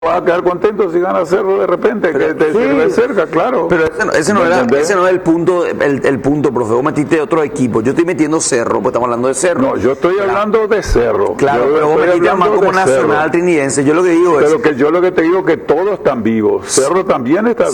vas a quedar contento si gana Cerro de repente, pero, que te sirve cerca, claro. Pero ese no era el punto, el punto, profe. Vos metiste otro equipo. Yo estoy metiendo Cerro, pues estamos hablando de Cerro. No, yo estoy hablando de Cerro. Claro, pero vos metiste a Banco Nacional Trinidense. Yo lo que digo es... Pero que yo lo que te digo es que todos están vivos. Cerro también está